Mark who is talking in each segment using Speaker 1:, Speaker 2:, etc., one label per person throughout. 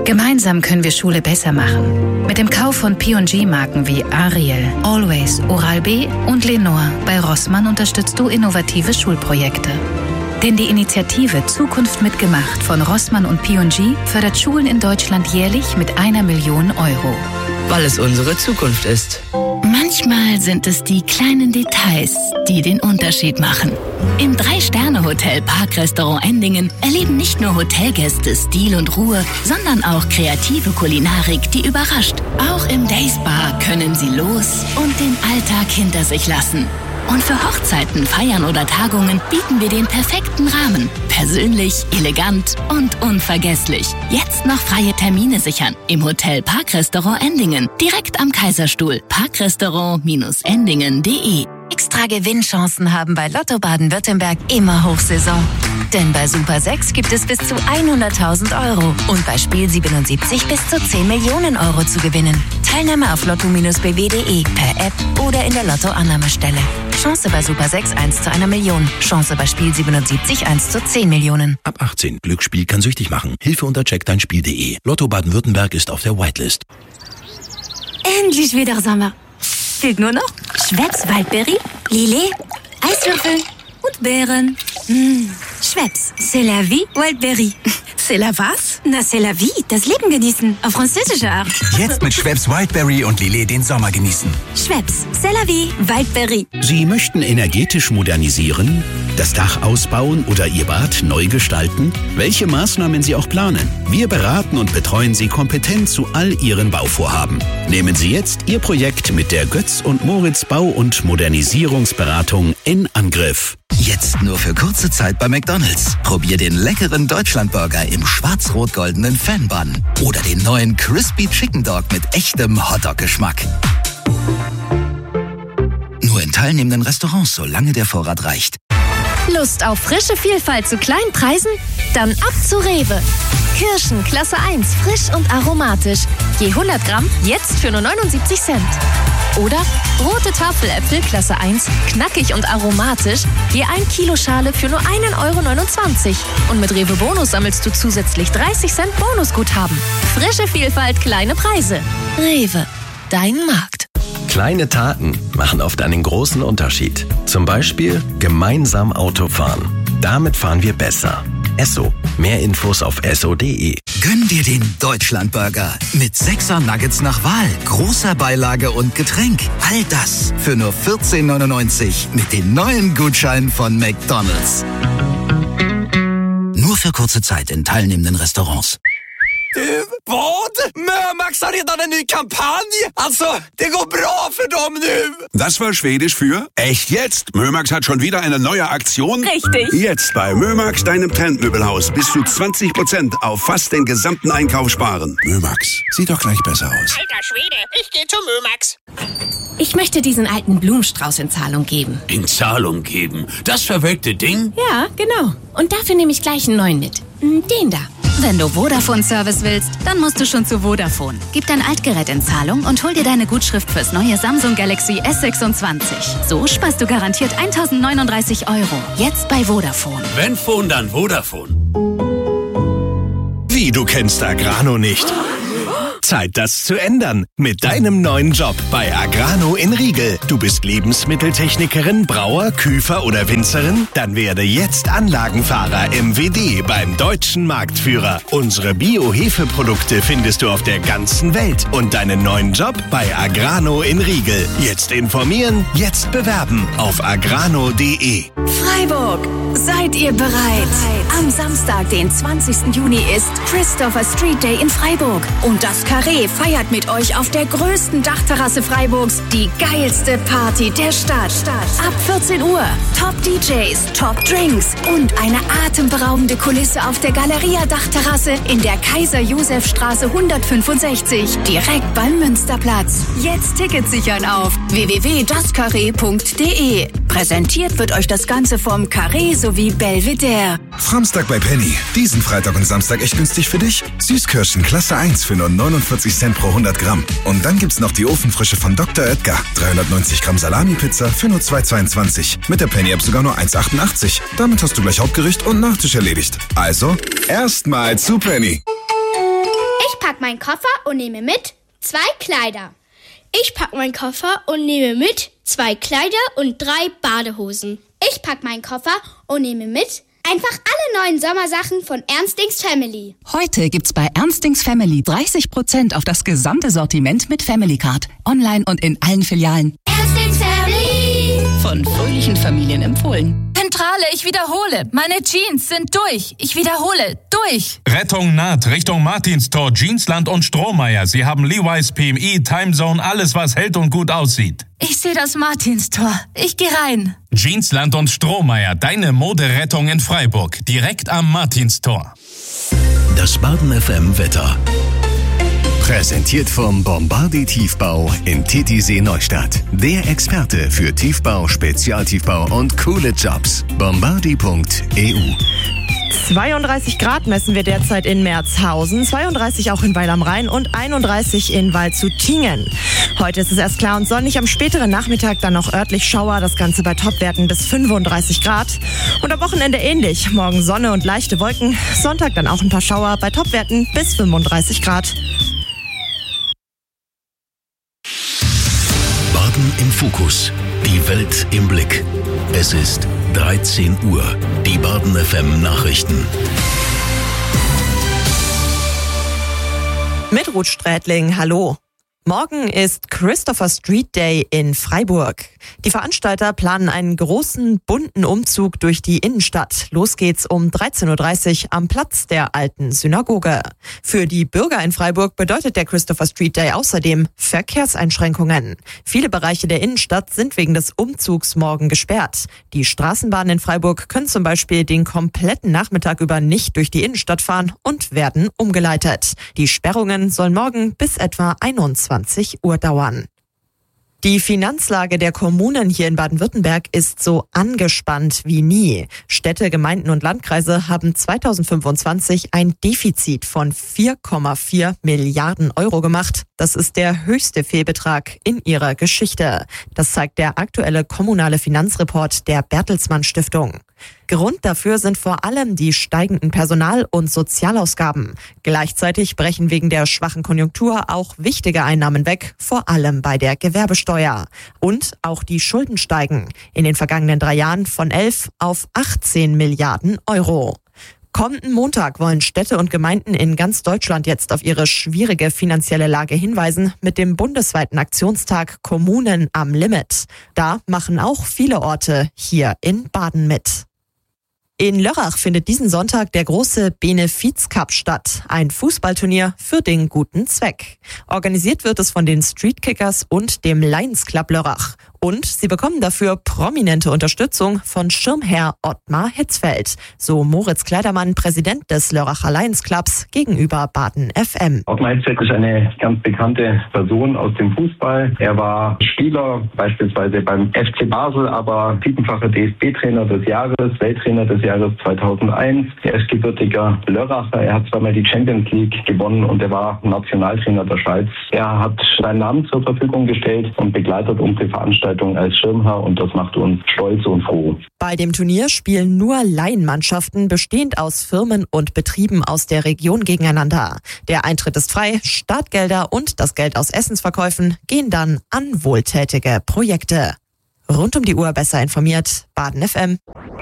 Speaker 1: Gemeinsam können wir Schule besser machen. Mit dem Kauf von P&G-Marken wie Ariel, Always, Oral-B und Lenore bei Rossmann unterstützt du innovative Schulprojekte. Denn die Initiative Zukunft mitgemacht von Rossmann und P&G fördert Schulen in Deutschland jährlich mit 1 Million Euro.
Speaker 2: Weil es unsere Zukunft ist.
Speaker 3: Manchmal sind es die kleinen Details, die den Unterschied machen. Im 3-Sterne-Hotel Parkrestaurant Endingen erleben nicht nur Hotelgäste Stil und Ruhe, sondern auch kreative Kulinarik, die überrascht. Auch im Dayspa können Sie los und den Alltag hinter sich lassen. Und für Hochzeiten, Feiern oder Tagungen bieten wir den perfekten Rahmen. Persönlich, elegant und unvergesslich. Jetzt noch freie Termine sichern im Hotel Parkrestaurant Endingen. Direkt am Kaiserstuhl. Parkrestaurant-endingen.de.
Speaker 4: Extra Gewinnchancen haben bei Lotto Baden-Württemberg immer Hochsaison. Denn bei Super 6 gibt es bis zu 100.000 Euro und bei Spiel 77 bis zu 10 Millionen Euro zu gewinnen. Teilnahme auf lotto-bw.de, per App oder in der Lotto-Annahmestelle. Chance bei Super 6 1 zu 1 Million. Chance bei Spiel 77 1 zu 10 Millionen.
Speaker 5: Ab 18. Glücksspiel kann süchtig machen. Hilfe unter checkdeinspiel.de. Lotto Baden-Württemberg ist auf der Whitelist.
Speaker 6: Endlich wieder Sommer. Fehlt nur noch Schweppes Waldberry, Lillet, Eiswürfel und Beeren. Schweppes, c'est la vie, Waldberry. C'est la was? Na, c'est la vie, das Leben genießen, auf französische Art.
Speaker 7: Jetzt mit Schweppes Wildberry und Lillet den Sommer genießen.
Speaker 6: Schweppes, c'est la vie, Waldberry.
Speaker 5: Sie möchten energetisch modernisieren, das Dach ausbauen oder Ihr Bad neu gestalten? Welche Maßnahmen Sie auch planen. Wir beraten und betreuen Sie kompetent zu all Ihren Bauvorhaben. Nehmen Sie jetzt Ihr Projekt mit der Götz und Moritz Bau- und Modernisierungsberatung in Angriff.
Speaker 7: Jetzt nur für kurze Zeit bei McDonald's. Probier den leckeren Deutschlandburger im schwarz-rot-goldenen Fan-Bun. Oder den neuen Crispy Chicken Dog mit echtem Hotdog-Geschmack. Nur in teilnehmenden Restaurants, solange der Vorrat reicht.
Speaker 8: Lust auf frische Vielfalt zu kleinen Preisen? Dann ab zu Rewe. Kirschen Klasse 1, frisch und aromatisch. Je 100 Gramm, jetzt für nur 79 Cent. Oder rote Tafeläpfel Klasse 1, knackig und aromatisch. Je 1 Kilo Schale für nur 1,29 €. Und mit Rewe Bonus sammelst du zusätzlich 30 Cent Bonusguthaben. Frische Vielfalt, kleine Preise. Rewe, dein Markt.
Speaker 9: Kleine Taten machen oft einen großen Unterschied. Zum Beispiel gemeinsam Auto fahren. Damit fahren wir besser. Esso. Mehr Infos auf esso.de.
Speaker 7: Gönn dir den Deutschlandburger mit 6er Nuggets nach Wahl, großer Beilage und Getränk. All das für nur 14,99 € mit den neuen Gutscheinen von McDonald's. Nur för kurze Zeit in teilnehmenden Restaurants.
Speaker 10: Du, vad? Mömax har redan en ny kampanj. Alltså, det går bra för dem nu.
Speaker 11: Das war Schwedisch für echt jetzt. Mömax hat schon wieder eine neue Aktion.
Speaker 6: Richtig.
Speaker 11: Jetzt bei Mömax, deinem Trendmöbelhaus, bis zu 20% auf fast den gesamten Einkauf sparen. Mömax, sieht doch gleich besser aus.
Speaker 12: Alter Schwede, ich gehe zu Mömax.
Speaker 13: Ich möchte diesen alten Blumenstrauß in Zahlung geben.
Speaker 14: In Zahlung geben? Das verwelkte Ding?
Speaker 13: Ja, genau. Und dafür nehme ich gleich einen neuen mit. Den da.
Speaker 15: Wenn du Vodafone-Service willst, dann musst du schon zu Vodafone. Gib dein Altgerät in Zahlung und hol dir deine Gutschrift fürs neue Samsung Galaxy S26. So sparst du garantiert 1.039 €. Jetzt bei Vodafone.
Speaker 14: Wenn Phone, dann Vodafone.
Speaker 16: Wie, du kennst Agrano nicht? Zeit, das zu ändern. Mit deinem neuen Job bei Agrano in Riegel. Du bist Lebensmitteltechnikerin, Brauer, Küfer oder Winzerin? Dann werde jetzt Anlagenfahrer MWD beim deutschen Marktführer. Unsere Bio-Hefeprodukte findest du auf der ganzen Welt. Und deinen neuen Job bei Agrano in Riegel. Jetzt informieren, jetzt bewerben auf agrano.de.
Speaker 6: Freiburg, seid ihr bereit? Am Samstag, den 20. Juni ist Christopher Street Day in Freiburg. Und das Carré feiert mit euch auf der größten Dachterrasse Freiburgs die geilste Party der Stadt. Ab 14 Uhr Top-DJs, Top-Drinks und eine atemberaubende Kulisse auf der Galeria-Dachterrasse in der Kaiser-Josef-Straße 165, direkt beim Münsterplatz. Jetzt Tickets sichern auf www.dascarré.de. Präsentiert wird euch das Ganze vom Carré sowie Belvedere.
Speaker 17: Samstag bei Penny. Diesen Freitag und Samstag echt günstig für dich. Süßkirschen Klasse 1 für nur 49 Cent pro 100 Gramm. Und dann gibt's noch die Ofenfrische von Dr. Oetker. 390 Gramm Salami-Pizza für nur 2,22. Mit der Penny-App sogar nur 1,88. Damit hast du gleich Hauptgericht und Nachtisch erledigt. Also, erstmal zu Penny.
Speaker 18: Ich pack meinen Koffer und nehme mit 2 Kleider.
Speaker 19: Ich pack meinen Koffer und nehme mit 2 Kleider und 3 Badehosen.
Speaker 18: Ich pack meinen Koffer und nehme mit einfach alle neuen Sommersachen von Ernstings Family.
Speaker 20: Heute gibt's bei Ernstings Family 30% auf das gesamte Sortiment mit Family Card. Online und in allen Filialen.
Speaker 18: Ernstings Family.
Speaker 20: Von fröhlichen Familien empfohlen.
Speaker 21: Zentrale, ich wiederhole. Meine Jeans sind durch. Ich wiederhole, durch.
Speaker 22: Rettung naht Richtung Martinstor, Jeansland und Strohmeier. Sie haben Levi's, PMI, Timezone, alles was hält und gut aussieht.
Speaker 21: Ich sehe das Martinstor. Ich gehe rein.
Speaker 22: Jeansland und Strohmeier, deine Moderettung in Freiburg. Direkt am Martinstor.
Speaker 5: Das Baden FM Wetter.
Speaker 16: Präsentiert vom Bombardier Tiefbau in Titisee Neustadt. Der Experte für Tiefbau, Spezialtiefbau und coole Jobs. Bombardier.eu.
Speaker 23: 32 Grad messen wir derzeit in Merzhausen, 32 auch in Weil am Rhein und 31 in Waldshutingen. Heute ist es erst klar und sonnig, am späteren Nachmittag dann noch örtlich Schauer, das Ganze bei Topwerten bis 35 Grad. Und am Wochenende ähnlich, morgen Sonne und leichte Wolken, Sonntag dann auch ein paar Schauer, bei Topwerten bis 35 Grad.
Speaker 5: Baden im Fokus. Die Welt im Blick. Es ist 13 Uhr. Die Baden FM Nachrichten.
Speaker 23: Mit Ruth Strätling, hallo. Morgen ist Christopher Street Day in Freiburg. Die Veranstalter planen einen großen, bunten Umzug durch die Innenstadt. Los geht's um 13.30 Uhr am Platz der alten Synagoge. Für die Bürger in Freiburg bedeutet der Christopher Street Day außerdem Verkehrseinschränkungen. Viele Bereiche der Innenstadt sind wegen des Umzugs morgen gesperrt. Die Straßenbahnen in Freiburg können zum Beispiel den kompletten Nachmittag über nicht durch die Innenstadt fahren und werden umgeleitet. Die Sperrungen sollen morgen bis etwa 21 Uhr dauern. Die Finanzlage der Kommunen hier in Baden-Württemberg ist so angespannt wie nie. Städte, Gemeinden und Landkreise haben 2025 ein Defizit von 4,4 Milliarden Euro gemacht. Das ist der höchste Fehlbetrag in ihrer Geschichte. Das zeigt der aktuelle kommunale Finanzreport der Bertelsmann Stiftung. Grund dafür sind vor allem die steigenden Personal- und Sozialausgaben. Gleichzeitig brechen wegen der schwachen Konjunktur auch wichtige Einnahmen weg, vor allem bei der Gewerbesteuer. Und auch die Schulden steigen. In den vergangenen 3 Jahren von 11 auf 18 Milliarden Euro. Kommenden Montag wollen Städte und Gemeinden in ganz Deutschland jetzt auf ihre schwierige finanzielle Lage hinweisen mit dem bundesweiten Aktionstag Kommunen am Limit. Da machen auch viele Orte hier in Baden mit. In Lörrach findet diesen Sonntag der große Benefiz-Cup statt, ein Fußballturnier für den guten Zweck. Organisiert wird es von den Streetkickers und dem Lions Club Lörrach. Und sie bekommen dafür prominente Unterstützung von Schirmherr Ottmar Hitzfeld, so Moritz Kleidermann, Präsident des Lörracher Lions Clubs, gegenüber Baden FM.
Speaker 24: Ottmar Hitzfeld ist eine ganz bekannte Person aus dem Fußball. Er war Spieler beispielsweise beim FC Basel, aber 7-facher DFB-Trainer des Jahres, Welttrainer des Jahres 2001. Er ist gebürtiger Lörracher. Er hat zweimal die Champions League gewonnen und er war Nationaltrainer der Schweiz. Er hat seinen Namen zur Verfügung gestellt und begleitet unsere Veranstaltung als Schirmherr und das macht uns stolz und froh.
Speaker 23: Bei dem Turnier spielen nur Laienmannschaften, bestehend aus Firmen und Betrieben aus der Region gegeneinander. Der Eintritt ist frei, Startgelder und das Geld aus Essensverkäufen gehen dann an wohltätige Projekte. Rund um die Uhr besser informiert, Baden FM.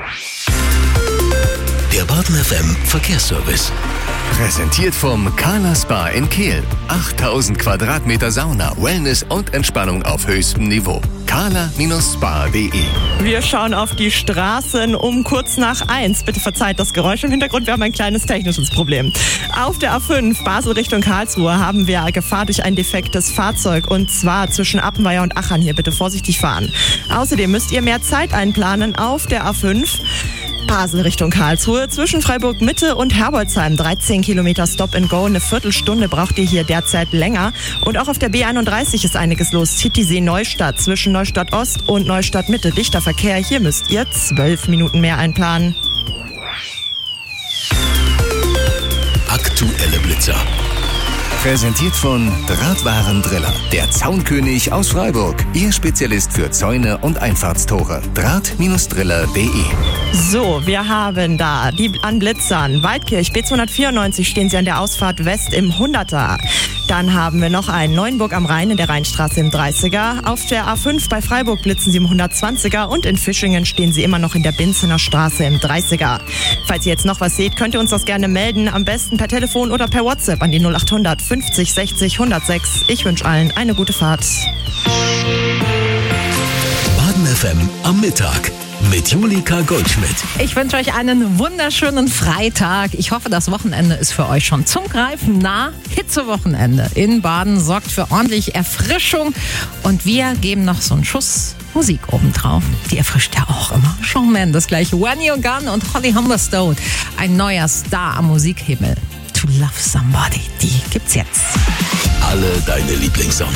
Speaker 5: Der Baden FM Verkehrsservice.
Speaker 16: Präsentiert vom Carla Spa in Kehl. 8000 Quadratmeter Sauna, Wellness und Entspannung auf höchstem Niveau. carla-spa.de.
Speaker 23: Wir schauen auf die Straßen um kurz nach 1. Bitte verzeiht das Geräusch im Hintergrund, wir haben ein kleines technisches Problem. Auf der A5 Basel Richtung Karlsruhe haben wir Gefahr durch ein defektes Fahrzeug und zwar zwischen Appenweier und Achern. Hier bitte vorsichtig fahren. Außerdem müsst ihr mehr Zeit einplanen auf der A5 Basel Richtung Karlsruhe zwischen Freiburg Mitte und Herbolzheim. 13 Kilometer Stop and Go. Eine Viertelstunde braucht ihr hier derzeit länger. Und auch auf der B31 ist einiges los. Titisee Neustadt zwischen Neustadt Ost und Neustadt Mitte. Dichter Verkehr. Hier müsst ihr 12 Minuten mehr einplanen.
Speaker 5: Aktuelle Blitzer.
Speaker 16: Präsentiert von Drahtwarendriller, der Zaunkönig aus Freiburg. Ihr Spezialist für Zäune und Einfahrtstore. Draht-driller.de.
Speaker 23: So, wir haben da die Anblitzern. Waldkirch, B294 stehen sie an der Ausfahrt West im 100er. Dann haben wir noch einen Neuenburg am Rhein in der Rheinstraße im 30er. Auf der A5 bei Freiburg blitzen sie im 120er und in Fischingen stehen sie immer noch in der Binzener Straße im 30er. Falls ihr jetzt noch was seht, könnt ihr uns das gerne melden. Am besten per Telefon oder per WhatsApp an die 0800 50 60 106. Ich wünsche allen eine gute Fahrt.
Speaker 5: Baden FM am Mittag mit Julika Goldschmidt.
Speaker 1: Ich wünsche euch einen wunderschönen Freitag. Ich hoffe, das Wochenende ist für euch schon zum Greifen nah. Hitzewochenende in Baden sorgt für ordentlich Erfrischung. Und wir geben noch so einen Schuss Musik obendrauf. Die erfrischt ja auch immer. Shawn Mendes gleich. When You're Gone und Holly Humberstone. Ein neuer Star am Musikhimmel. To Love Somebody. Die gibt's jetzt.
Speaker 5: Alle deine Lieblingssongs.